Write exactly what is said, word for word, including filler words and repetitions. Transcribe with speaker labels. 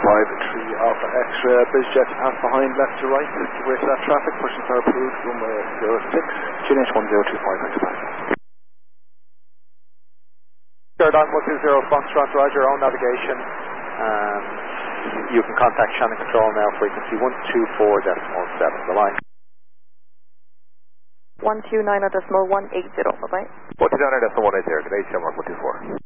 Speaker 1: five three Alpha X-ray, BizJet to pass behind, left to right, away to that traffic, pushing for approved, runway zero six, G N H one zero two five, thanks back.
Speaker 2: Paradigm one two zero, Foxtrot, roger, own navigation. Um, you can contact Shannon Control now, frequency one two four decimal seven, the line.
Speaker 3: one two nine decimal one eight zero, bye-bye.
Speaker 4: one two nine decimal one eight zero, good day, seven one two four.